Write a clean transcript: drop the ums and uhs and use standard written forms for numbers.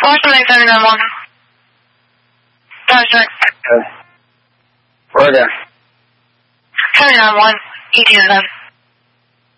somebody 791. That's right. Where there? 791, ETSM.